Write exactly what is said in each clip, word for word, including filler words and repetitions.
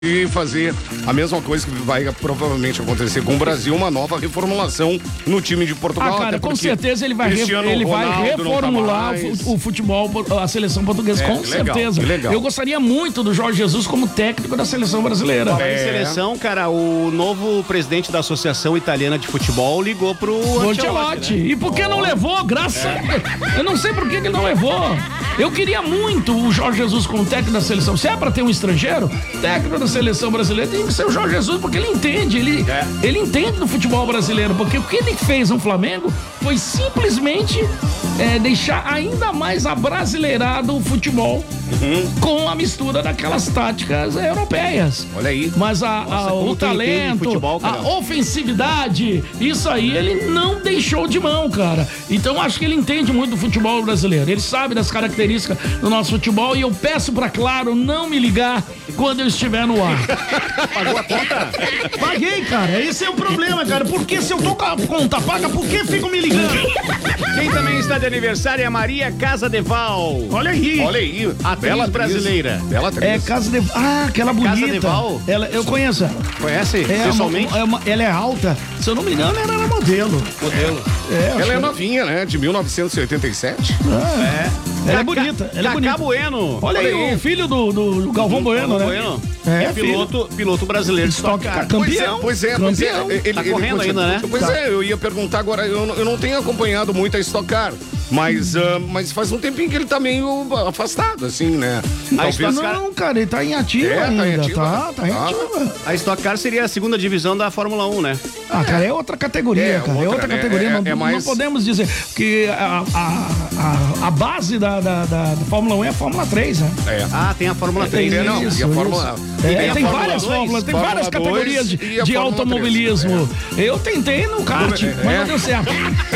e fazer a mesma coisa que vai provavelmente acontecer com o Brasil, uma nova reformulação no time de Portugal. Ah, cara, com certeza ele vai, re, ele vai reformular tá o futebol, a seleção portuguesa, é, com legal, certeza. Legal. Eu gostaria muito do Jorge Jesus como técnico da seleção brasileira. É. Em seleção, cara, o novo presidente da Associação Italiana de Futebol ligou pro Ancelotti. Né? E por que não levou? Graças é. a Deus. Eu não sei por que ele não levou. Eu queria muito o Jorge Jesus como técnico da seleção. Se é pra ter um estrangeiro, técnico da seleção brasileira tem que ser o Jorge Jesus, porque ele entende, ele, é. ele entende do futebol brasileiro, porque o que ele fez no Flamengo foi simplesmente é, deixar ainda mais abrasileirado o futebol uhum. com a mistura daquelas táticas europeias. Olha aí. Mas a, Nossa, a, o talento, futebol, a ofensividade, isso aí ele não deixou de mão, cara. Então acho que ele entende muito do futebol brasileiro, ele sabe das características do nosso futebol e eu peço pra Claro não me ligar quando eu estiver no ar. Pagou a conta? Paguei, cara. Esse é o problema, cara. Porque se eu tô com a conta paga, por que ficam me ligando? Quem também está de aniversário é a Maria Casadeval. Olha aí. Olha aí. A bela brasileira. Bela atriz. É Casadeval. Ah, aquela bonita. Casadeval? Ela, eu conheço ela. Conhece? É pessoalmente? Uma, é uma, ela é alta. Se eu não me engano, ela era modelo. Modelo. É, ela é novinha, né? De mil novecentos e oitenta e sete. Ah, é. Ela é bonita. Ela é bonita. Bueno. Olha aí, o filho do, do, do Galvão Bueno, né? Bueno. É, é piloto, piloto brasileiro de Stock Car. Campeão. Pois é, pois é. Pois é. Ele, tá ele, correndo ele, ainda, né? Pois tá. é, eu ia perguntar agora, eu, eu não tenho acompanhado muito a Stock Car, mas, uh, mas faz um tempinho que ele tá meio afastado, assim, né? A Stock Car... Não, cara, ele tá em ativa é, ainda. Tá em ativa. Tá, tá em ah. ativa. A Stock Car seria a segunda divisão da Fórmula um, né? Ah, cara, é outra categoria, é, cara. Outra, é outra né? categoria. É, não, é mais... não podemos dizer que a, a, a, a base da, da, da, da Fórmula um é a Fórmula três, né? É. Ah, tem a Fórmula três, é, não. Isso, e a Fórmula... É, tem, tem Fórmula várias dois, Fórmulas, tem várias categorias de, de automobilismo. É. Eu tentei no kart, é. mas não deu certo.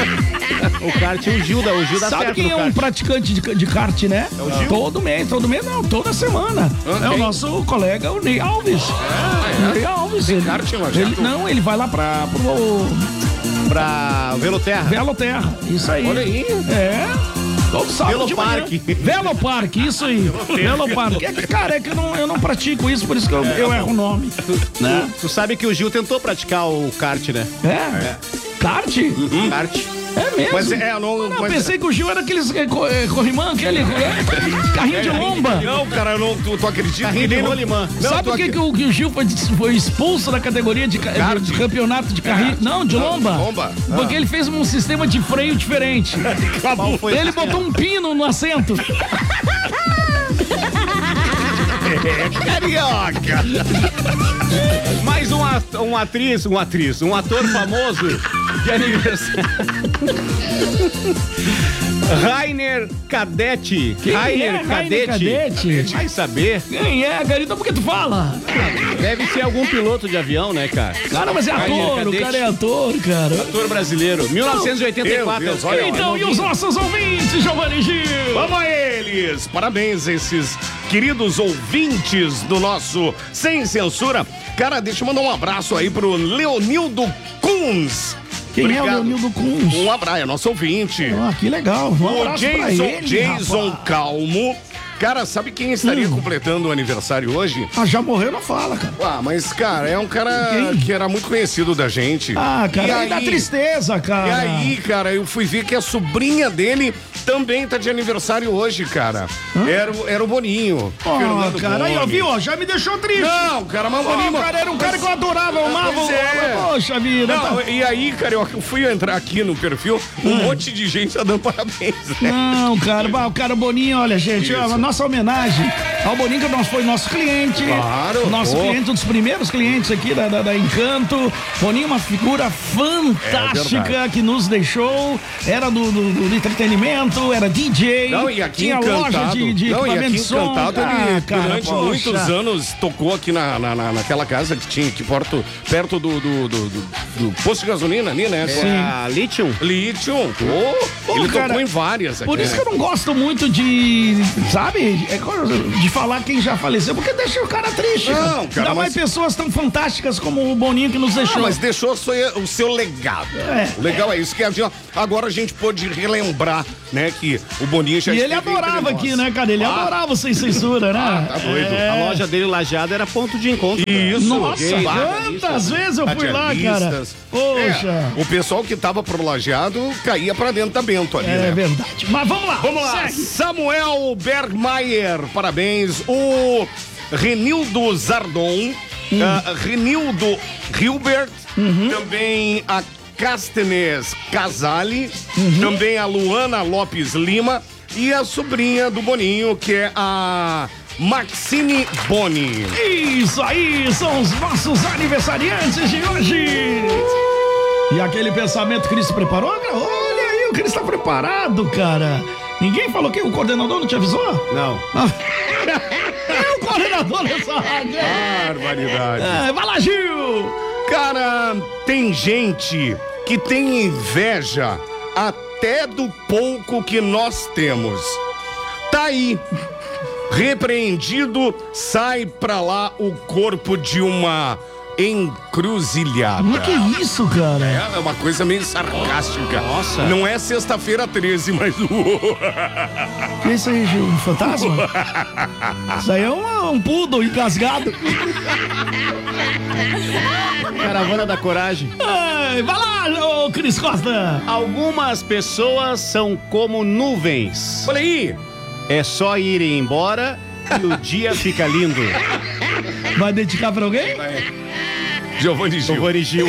O kart, o Gil, o Gil dá Sabe certo quem é um praticante de, de kart, né? É o Gil? Todo mês, todo mês não, toda semana. Okay. É o nosso colega, o Ney Alves. É, é. Ney Alves. Ele, kart, ele, não, ele vai lá pra... pro, pra Veloterra. Veloterra, isso aí. Olha aí. É... Veloparque. Veloparque, isso aí. Veloparque. É que, cara, é que eu não, eu não pratico isso, por isso que eu, é, eu erro o nome. Tu, né? tu, tu sabe que o Gil tentou praticar o kart, né? É? é. Kart? Uhum. Kart. É mesmo? Mas é, eu não, não mas... pensei que o Gil era aqueles é, corrimã, aquele é, carrinho de lomba. Não, cara, eu não, tu, tu acredita? Carrinho de rolimã. Sabe por que, que, o, que o Gil foi, foi expulso da categoria de, de, de campeonato de carrinho? Não, de lomba. Não, lomba. Porque ah. ele fez um sistema de freio diferente. Ele botou um pino no assento. É, carioca. Mais um, at, um atriz, um atriz, um ator famoso de aniversário. Rainer Cadete. Quem Rainer é Cadete. Cadete? Vai saber. Quem é, Garita? Por que tu fala? Deve ser algum piloto de avião, né, cara? Cara, mas é ator, o cara é ator, cara. Ator brasileiro, mil novecentos e oitenta e quatro. Deus, olha, então, olha, e os nossos ouvintes, Giovanni Gil? Vamos a eles! Parabéns, esses queridos ouvintes do nosso Sem Censura. Cara, deixa eu mandar um abraço aí pro Leonildo Kunz. Quem Obrigado. é o Leonildo Kunz? Um abraço, é nosso ouvinte. Ah, que legal. Um o abraço Jason, pra ele, Jason rapaz. Calmo. Cara, sabe quem estaria hum. completando o aniversário hoje? Ah, já morreu, não fala, cara. Ah, mas, cara, é um cara quem? que era muito conhecido da gente. Ah, cara, e aí dá tristeza, cara. E aí, cara, eu fui ver que a sobrinha dele também tá de aniversário hoje, cara. Era, era o Boninho. Oh, cara, aí, ó, viu? Ó, já me deixou triste. Não, cara, mas o Boninho... Oh, cara, era um cara que eu adorava, eu amava. É. Poxa vida. Não, tá... E aí, cara, eu fui entrar aqui no perfil, um hum. monte de gente tá dando parabéns, né? Não, cara, o cara Boninho, olha, gente, ó, a nossa homenagem ao Boninho, que nós foi nosso cliente. Claro. Nosso pô. cliente, um dos primeiros clientes aqui da, da, da Encanto. Boninho, uma figura fantástica é que nos deixou. Era do, do, do entretenimento, era D J. Não, e aqui tinha Encantado, loja de, de não, equipamento e aqui de som. Encantado, ah, ele, cara, durante poxa. muitos anos tocou aqui na, na, na, naquela casa que tinha aqui perto, perto do, do, do do, do posto de gasolina ali, né? Sim. A Lithium? Lithium. Oh, ele cara, tocou em várias aqui. Por isso que eu não gosto muito de, sabe, de falar quem já faleceu, porque deixa o cara triste. Não, cara. cara, Ainda mas... mais pessoas tão fantásticas como o Boninho que nos deixou. Ah, mas deixou o seu, o seu legado. É. O legal é isso, que a gente, agora a gente pôde relembrar, né, que o Boninho já E ele esteve adorava entre nós. aqui, né, cara? Ele Ah. adorava o Sem Censura, né? Ah, tá doido. É. A loja dele, Lajeado, era ponto de encontro. Isso. Nossa, Gay, quantas vezes eu fui lá, cara? radialistas. Poxa. É, o pessoal que tava pro Lajeado caía pra dentro da Bento ali, É né? verdade. Mas vamos lá. Vamos lá, Segue. Samuel Bergmeier, parabéns. O Renildo Zardon, Hum. uh, Renildo Hilbert, Uhum. também a Castenes Casali, Uhum. também a Luana Lopes Lima e a sobrinha do Boninho, que é a Maxine Boni. Isso aí, são os nossos aniversariantes de hoje. E aquele pensamento que Cris preparou? Olha aí, o Cris tá preparado, cara. Ninguém falou que o coordenador não te avisou? Não. É o coordenador dessa rádio. Barbaridade. É, vai lá, Gil. Cara, tem gente que tem inveja até do pouco que nós temos. Tá aí. Repreendido, sai pra lá o corpo de uma encruzilhada. Mas que isso, cara? É uma coisa meio sarcástica. Nossa. Não é sexta-feira treze, mas o. Que isso aí, Gil? Um fantasma? Isso aí é um, um poodle engasgado. Caravana da Coragem. Ai, vai lá, ô Cris Costa. Algumas pessoas são como nuvens. Olha aí. É só irem embora e o dia fica lindo. Vai dedicar pra alguém? Giovanni Gil. Giovanni Gil.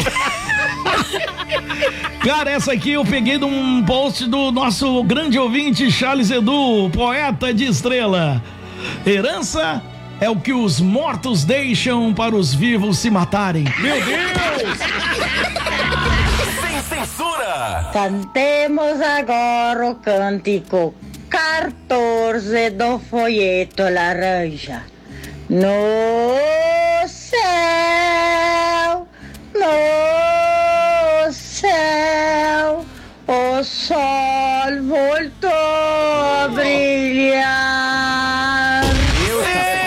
Cara, essa aqui eu peguei de um post do nosso grande ouvinte Charles Edu, poeta de estrela. Herança é o que os mortos deixam para os vivos se matarem. Meu Deus! Sem censura! Cantemos agora o cântico quatorze do folheto laranja. No céu, no céu, o sol voltou a brilhar. Meu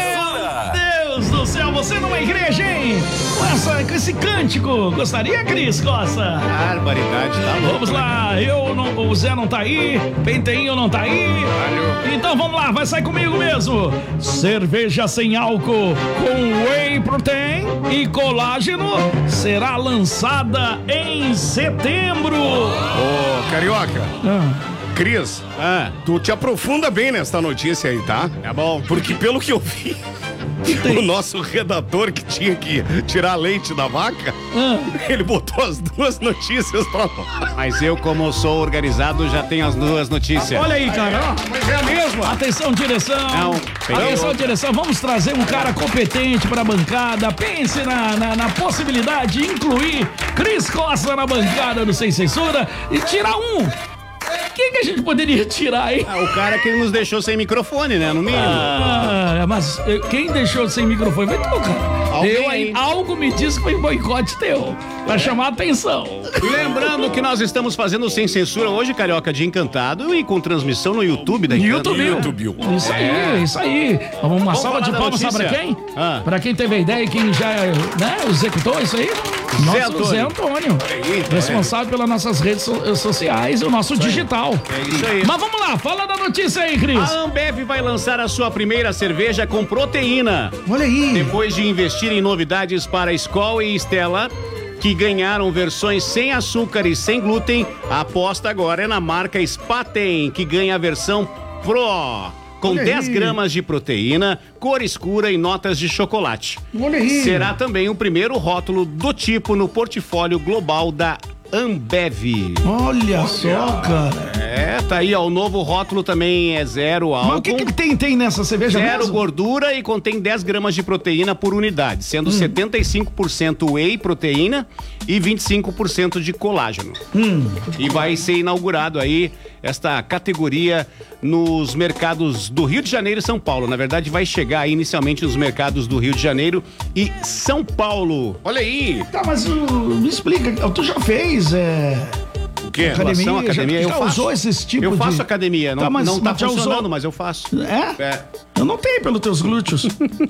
Deus do céu, você numa igreja, hein? Com, essa, com esse cântico, gostaria, Cris Costa? Barbaridade, tá louco. Vamos lá, eu não, o Zé não tá aí, Penteinho não tá aí. Então vamos lá, vai sair comigo mesmo. Cerveja sem álcool com whey protein e colágeno será lançada em setembro. Ô, Carioca. Ah, Cris, Ah, tu te aprofunda bem nessa notícia aí, tá? tá bom. Porque pelo que eu vi, o nosso redator que tinha que tirar leite da vaca, ah. ele botou as duas notícias pra nós. Mas eu, como sou organizado, já tenho as duas notícias. Olha aí, cara, ó. Mas é a mesma. Atenção, direção. Não, peguei Atenção, outra. direção. Vamos trazer um cara competente pra bancada. Pense na, na, na possibilidade de incluir Cris Costa na bancada do Sem Censura e tirar um. Quem que a gente poderia tirar aí? Ah, o cara que nos deixou sem microfone, né? No mínimo. Ah, mas eh, quem deixou sem microfone foi tu, cara. Alguém Eu, aí. hein? Algo me diz que foi boicote teu. Pra chamar a atenção. Lembrando que nós estamos fazendo Sem Censura hoje, Carioca, de Encantado e com transmissão no YouTube da Encanto. YouTube. YouTube. Isso aí, isso aí. Uma salva falar de da palmas, sabe pra notícia? quem? Ah. Pra quem teve a ideia e quem já, né, executou isso aí? Zé Nosso Antônio. Zé Antônio. aí, tá Responsável pelas nossas redes so- sociais e o nosso digital. É isso aí. Mas vamos lá, fala da notícia aí, Cris. A Ambev vai lançar a sua primeira cerveja com proteína. Olha aí. Depois de investir em novidades para Skol e Stella, que ganharam versões sem açúcar e sem glúten, a aposta agora é na marca Spaten, que ganha a versão Pro, com Olha dez aí. gramas de proteína, cor escura e notas de chocolate. Olha aí. Será também o primeiro rótulo do tipo no portfólio global da Ambev. Olha só, cara. É, tá aí, ó, o novo rótulo também é zero álcool. Mas o que, que tem, tem nessa cerveja Zero mesmo? gordura e contém dez gramas de proteína por unidade, sendo Hum. setenta e cinco por cento whey proteína e vinte e cinco por cento de colágeno. Hum. E vai ser inaugurado aí esta categoria nos mercados do Rio de Janeiro e São Paulo. Na verdade, vai chegar aí inicialmente nos mercados do Rio de Janeiro e São Paulo. Olha aí. Tá, mas uh, me explica, tu já fez é... O quê? academia? Relação à academia, já, eu já faço. usou esses tipos Eu faço de... academia, não Tá, tá, mas- não tá mas já funcionando, usou? mas eu faço. É? É. Eu não tenho pelos teus glúteos.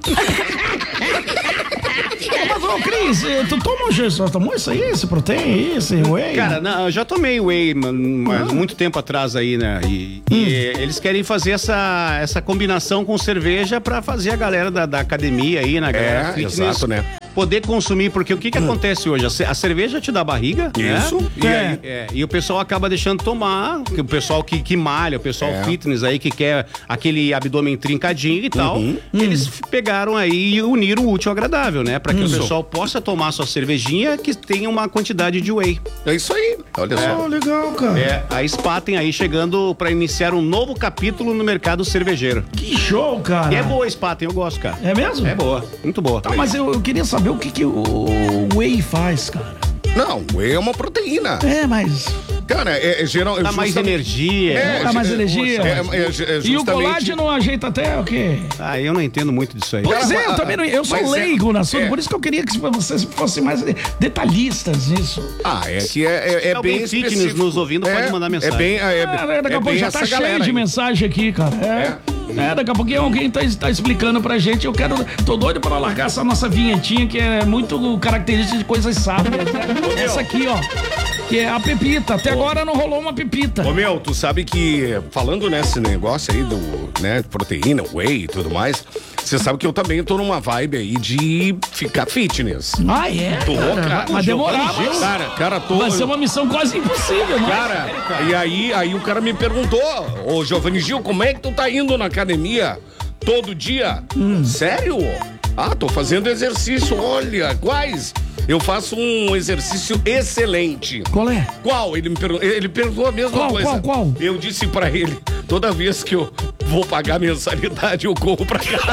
Mas, ô, Cris, eh, tu toma, já tomou isso aí, esse protein aí, esse whey? Cara, não, eu já tomei whey mano, mas Ah. muito tempo atrás aí, né? E, e eles querem fazer essa, essa combinação com cerveja pra fazer a galera da, da academia aí, né? Galera É, fitness, exato, né? poder consumir, porque o que que acontece hoje? A, ce- a cerveja te dá barriga, Isso. né? E É, aí? é, e o pessoal acaba deixando tomar, que o pessoal que, que malha, o pessoal É. fitness aí que quer aquele abdômen trincadinho e tal, Uhum. eles f- pegaram aí e uniram o útil ao agradável, né? Pra que o pessoal possa tomar sua cervejinha que tenha uma quantidade de whey. É isso aí. Olha só. Oh, legal, cara. É, a Spaten aí chegando pra iniciar um novo capítulo no mercado cervejeiro. Que show, cara. E é boa a Spaten, eu gosto, cara. É mesmo? É boa, muito boa. Tá, mas eu, eu queria saber o que, que o whey faz, cara. Não, whey é uma proteína. É, mas... Cara, é, é geral. Dá mais justamente- energia. É, Dá mais é, energia. É, é, é, é E o justamente- colágeno ajeita até o quê? Ah, eu não entendo muito disso aí. Pois Cara, é, eu mas- também não, eu sou mas é- leigo na assunto, é. por isso que eu queria que vocês fossem mais detalhistas nisso. Ah, é que é, é, é alguém bem fitness específico. nos ouvindo, é, pode mandar mensagem. É bem, é, é, Ah, daqui a é pouco bem já essa tá cheio galera de aí. mensagem aqui, cara. É. É, daqui a pouquinho alguém tá, tá explicando pra gente. Eu quero. Tô doido pra largar essa nossa vinhetinha que é muito característica de coisas sábias, né? Essa aqui, ó. Que é a pepita. Até agora não rolou uma pepita. Ô meu, tu sabe que falando nesse negócio aí do, né, proteína, whey e tudo mais, você sabe que eu também tô numa vibe aí de ficar fitness. Ah, é? Tô, cara, cara. vai, vai demorar, Giovanni Gil, mas Cara, cara, tô. vai ser uma missão quase impossível, mas... Cara, e aí, aí o cara me perguntou, ô Giovanni Gil, como é que tu tá indo na academia todo dia? Hum. Sério? Ah, tô fazendo exercício, olha, quais? Eu faço um exercício excelente. Qual é? Qual? Ele me perguntou, ele perguntou a mesma Qual, coisa. qual, qual? Eu disse pra ele, toda vez que eu vou pagar mensalidade, eu corro pra casa.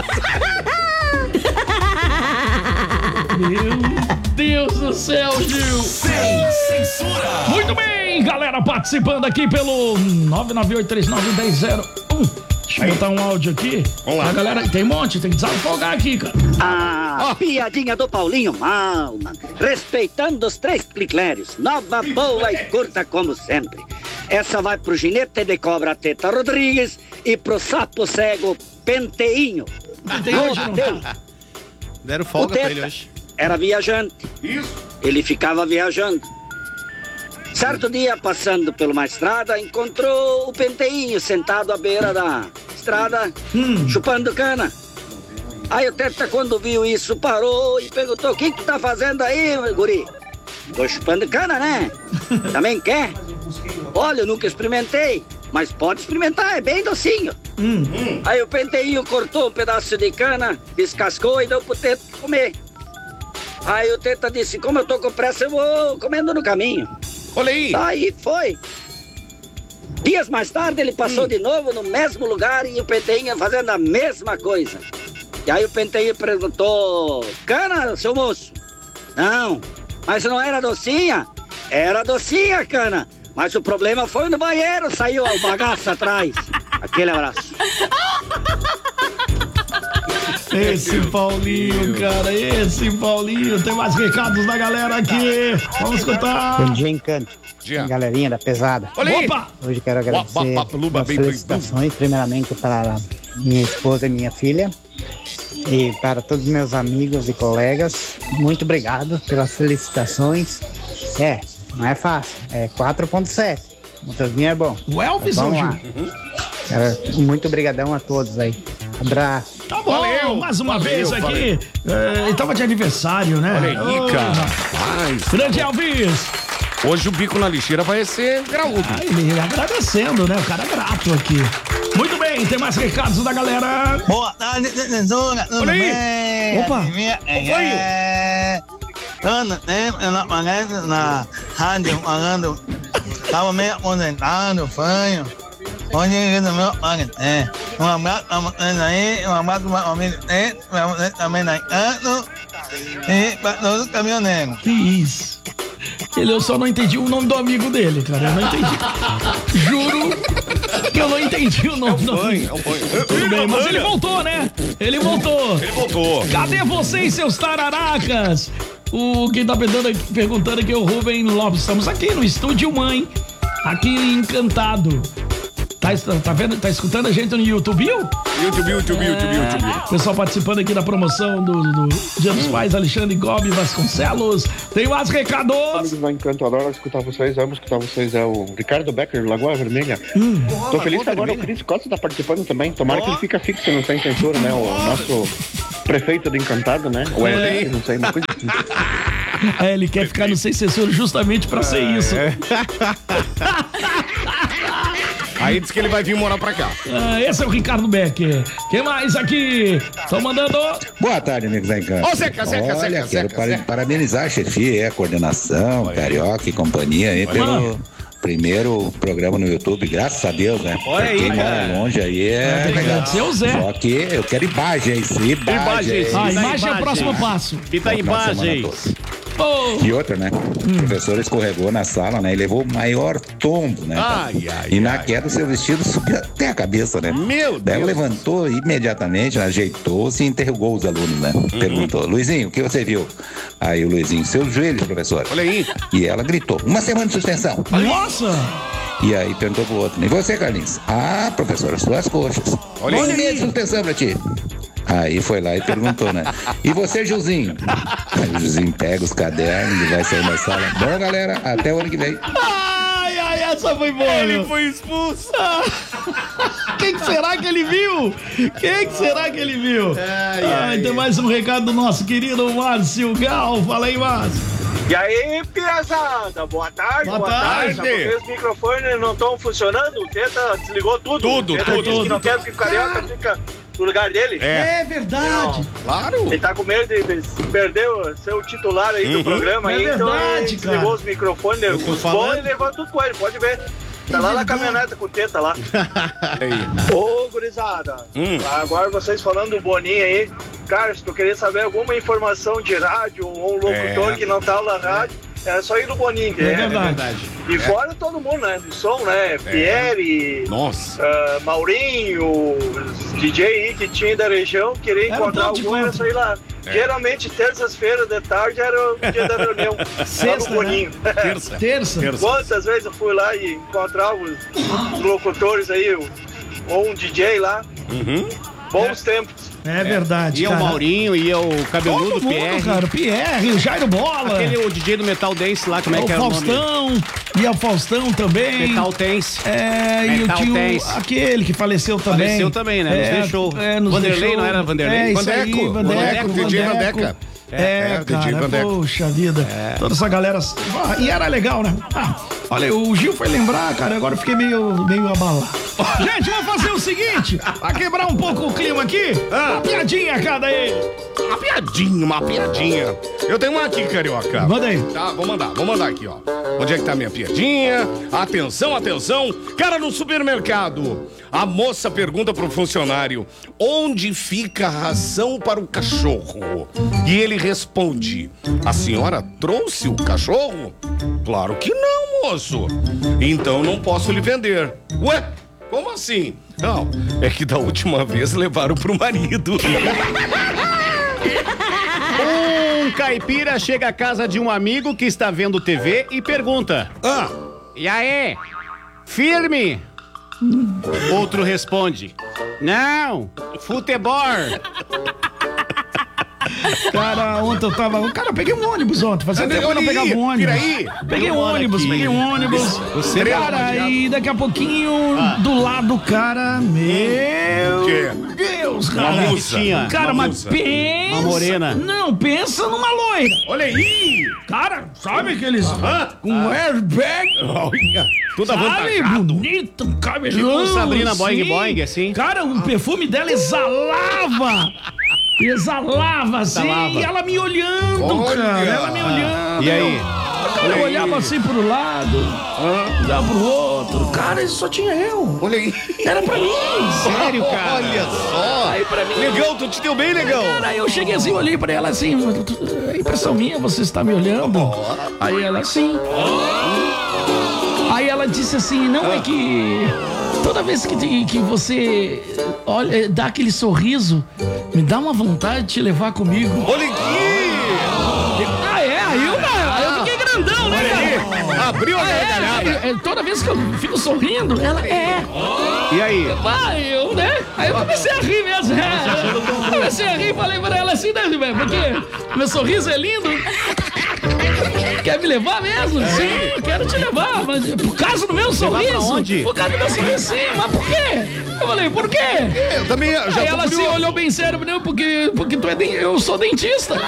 Meu Deus do céu, Gil! Sem censura. Muito bem, galera participando aqui pelo nove nove oito três nove um zero zero um. Deixa eu botar um áudio aqui. Vamos lá. A galera, tem um monte, tem que desafogar aqui, cara. Ah, piadinha do Paulinho mal, mano. Respeitando os três cliclérios. Nova, boa e curta como sempre. Essa vai pro ginete de cobra Teta Rodrigues e pro sapo cego Penteinho. Tem hoje, não? Dele. Deram O folga pra Teta ele hoje. era viajante. Isso. Ele ficava viajando. Certo dia, passando por uma estrada, encontrou o Penteinho sentado à beira da estrada, chupando cana. Aí o Teta, quando viu isso, parou e perguntou: o que que tu tá fazendo aí, guri? Tô chupando cana, né? Também quer? Olha, eu nunca experimentei, mas pode experimentar, é bem docinho. Aí o Penteinho cortou um pedaço de cana, descascou e deu pro Teta comer. Aí o Teta disse: como eu tô com pressa, eu vou comendo no caminho. Olha aí. Aí foi. Dias mais tarde ele passou de novo no mesmo lugar e o Penteinho fazendo a mesma coisa. E aí o Penteinho perguntou: cana, seu moço? Não, mas não era docinha? Era docinha, cana. Mas o problema foi no banheiro, saiu o bagaço atrás. Aquele abraço. Esse Paulinho, cara, esse Paulinho. Tem mais recados da galera aqui. Vamos escutar. Bom dia, Encanto. Dia. Galerinha da pesada. Olha aí. Opa! Hoje quero agradecer Opa, opa, luba, as bem, bem, felicitações, primeiramente para minha esposa e minha filha. E para todos os meus amigos e colegas. Muito obrigado pelas felicitações. É, não é fácil. É quatro ponto sete. O motorzinho é bom. O Elvis, Vamos ô, lá. Gil. É, muito obrigadão a todos aí. Abraço. Tá bom, Valeu, mais uma valeu, vez aqui. valeu. É, ele tava de aniversário, né? Olha aí, Ô, cara. rapaz. Mas, Grande Elvis. hoje o bico na lixeira vai ser graúdo. Ah, ele agradecendo, né? O cara é grato aqui. Muito bem, tem mais recados da galera. Boa tarde, censura, tudo Olha aí. bem? Opa. Minha, é, Tanto tempo eu não apareço na rádio falando, tava meio aposentado, fanho. Hoje eu no meu é. Um abraço pra vocês aí, um abraço para o amigo dele, pra vocês também na Encanto e para todos os caminhoneiros. Que isso. Ele, eu só não entendi o nome do amigo dele, cara. Eu não entendi. Juro que eu não entendi o nome do amigo. Tudo bem, mas ele voltou, né? Ele voltou. Ele voltou. Cadê vocês, seus tararacas? O quem tá perguntando, perguntando aqui é o Rubem Lopes. Estamos aqui no Estúdio Mãe, aqui em Encantado. Tá, tá vendo? Tá escutando a gente no YouTube? YouTube, YouTube, é, YouTube, YouTube. Pessoal participando aqui da promoção do, do Dia dos Pais, Alexandre Gobi Vasconcelos. Tem mais recados. Amigos da Encanto, adoro escutar vocês, amo escutar vocês. É o Ricardo Becker, Lagoa Vermelha. Hum. Tô feliz que agora o Cris Costa tá participando também. Tomara oh. que ele fique fixo no Sem Censura, né? O nosso prefeito de Encantado, né? O é. Não sei, uma coisa assim. É, ele quer ficar no Sem Censura justamente pra ser isso. É. Aí diz que ele vai vir morar pra cá. Ah, esse é o Ricardo Becker. Quem mais aqui? Tô mandando. Boa tarde, amigos da Encanto. Ô, Zeca, Zeca, Olha, Zeca, quero Zeca, par Zeca. parabenizar a chefia, a coordenação, Oi. Carioca e companhia aí pelo mano. primeiro programa no YouTube, graças a Deus, né? Olha aí, quem mora cara. longe aí é legal. Seu Zé. Só que eu quero imagens, imagens. Ah, imagem é o próximo passo. Fita imagem. Oh. E outra, né? Hum. O professor escorregou na sala, né? E levou o maior tombo, né? Ai, ai, e na ai. queda, seu vestido subiu até a cabeça, né? Meu Daí ela Deus. levantou imediatamente, ajeitou-se e interrogou os alunos, né? Uhum. Perguntou, Luizinho, o que você viu? Aí o Luizinho, seus joelhos, professor. Olha aí. E ela gritou, uma semana de suspensão. Nossa! E aí perguntou pro outro, e você, Carlinhos? Ah, professor, as suas coxas. Olha um aí. mês de suspensão pra ti. Aí foi lá e perguntou, né? E você, Gilzinho? Aí o Gilzinho pega os cadernos e vai sair da sala. Bom, galera, até o ano que vem. Ai, ai, essa foi boa. Ele foi expulso. Quem que será que ele viu? Quem que será que ele viu? Ai, ai, ai, tem ai. mais um recado do nosso querido Márcio Gal. Fala aí, Márcio. E aí, piazada, boa tarde, Boa boa, tarde. tarde. Porque os microfones não estão funcionando, o Teta desligou tudo. Tudo, o Teta tudo, disse tudo. que não quer que o Carioca fica no lugar dele. É. É verdade. Claro. Ele tá com medo de, de perder o seu titular aí do Uhum. programa, É aí, então verdade, ele desligou cara. os microfones, Eu tô os falando. bons e levou tudo com ele, pode ver. Tá É lá na verdade. caminhoneta com o Teta lá. Aí. Ô, gurizada, Hum. agora vocês falando do Boninho aí, cara, se tu querer saber alguma informação de rádio ou um locutor É. que não tá lá na rádio, é só ir no Boninho. que É é- verdade. E fora todo mundo, né? De som, né? Pierre, Nossa. ah, Maurinho, os D J aí que tinha da região, querer Era encontrar um tanto de algum, era coisa. só ir lá. É. Geralmente, terças-feiras de tarde era o dia da reunião. lá Sexta, no Boninho. Terça. Terça. Terça. Quantas vezes eu fui lá e encontrava os, os locutores aí, o- ou um D J lá. Uhum. Bons tempos. É verdade, Ia o cara. Maurinho, ia o cabeludo, Todo mundo, Pierre. cara. O Pierre, o Jairo Bola. Aquele o D J do Metal Dance lá, como é o que é o nome? Faustão. E o Faustão também. Metal Dance. É, e eu Metal tinha o- Dance. aquele que faleceu também. Faleceu também, né? Nos É, deixou. é, nos Vanderlei, deixou. não era Vanderlei? É, isso aí, Vandeco, Vandeco, Vandeco, D J Vandeca. É, É, D J cara, Vandeco. poxa vida. Toda essa galera. Ah, e era legal, né? Ah, olha, o Gil foi lembrar, cara, agora eu fiquei meio, meio abalado. Gente, vamos fazer o seguinte, pra quebrar um pouco o clima aqui, uma piadinha cada aí. Uma piadinha, uma piadinha. Eu tenho uma aqui, Carioca. Manda aí. Tá, vou mandar, vou mandar aqui, ó. Onde é que tá a minha piadinha? Atenção, atenção. Cara, no supermercado, a moça pergunta pro funcionário onde fica a ração para o cachorro. E ele responde, a senhora trouxe o cachorro? Claro que não, moço. Então não posso lhe vender. Ué? Como assim? Não, é que da última vez levaram pro marido. Um caipira chega à casa de um amigo que está vendo T V e pergunta: Ah, E aí? Firme? Outro responde: Não, futebol. Cara, ontem eu tava. Cara, eu peguei um ônibus ontem. Fazia tempo que eu não pegava um ônibus. Piraí. Peguei um ônibus, peguei um ônibus. Você Cara, e daqui a pouquinho, do lado, cara, meu quê? Deus, Uma cara. musa. Tinha. Cara, Uma mas musa. pensa. Uma morena. Não, pensa numa loira. Olha aí. Cara, sabe aqueles. Aham. Com airbag. Olha, tudo Sabe, avantajado. bonita, um cabelão. Tipo Sabrina Boing assim. Boing, assim. Cara, o perfume dela exalava. Exalava assim. Exalava. E ela me olhando, Olha. cara. Ela me olhando. E aí? Cara, eu olhava assim pro lado, olhava pro outro. outro. Cara, só tinha eu. Olha aí. Era pra mim. Sério, cara? Olha só. Aí pra mim. Negão, tu te deu bem, negão? Cara, aí eu cheguei assim, olhei pra ela assim, é impressão minha, você está me olhando? Aí ela, sim. Aí ela disse assim, não é que toda vez que, que você olha, dá aquele sorriso, me dá uma vontade de te levar comigo. Olha aqui. Ah, é? Aí eu, aí eu fiquei grandão, né, cara? Abriu a Ah, é, gargalhada. é, é, toda vez que eu fico sorrindo, ela é. E aí? Vai, eu, né? Aí eu comecei a rir mesmo. É, comecei a rir e falei pra ela assim, né, velho? Porque meu sorriso é lindo. Quer me levar mesmo? É. Sim, eu quero te levar. Mas por causa do meu sorriso. Pra onde? Por causa do meu sorriso, sim. Mas por quê? Eu falei, por quê? Eu também já Aí tô ela assim curioso. olhou bem sério, não, porque, porque tu é den- eu sou dentista.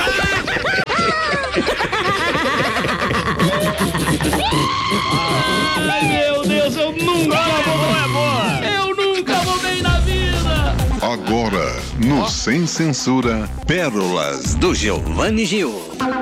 Ai, meu Deus, eu nunca vou. Eu nunca vou bem na vida. Agora, no Sem Censura, Pérolas do Giovanni Gil.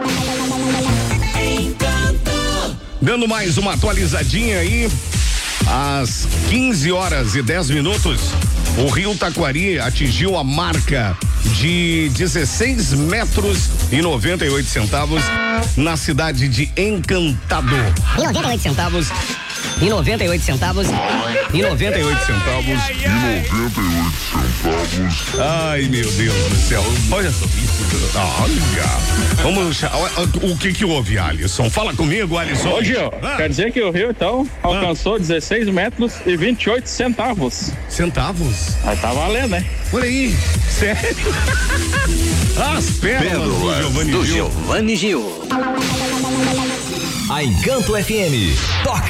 Dando mais uma atualizadinha aí, às quinze horas e dez minutos, o Rio Taquari atingiu a marca de dezesseis metros e noventa e oito centavos na cidade de Encantado. E noventa e oito centavos. E noventa e oito centavos. E noventa e oito centavos. E noventa e oito centavos. Ai, meu Deus do céu. Olha só isso. Olha. Vamos. O que que houve, Alisson? Fala comigo, Alisson. Ô, Gil, Ah. quer dizer que o Rio, então, alcançou dezesseis metros e vinte e oito centavos. Centavos? Aí tá valendo, né? Olha aí. Sério? As pérolas do Giovanni do Gil. Giovanni Gil. A Encanto F M toca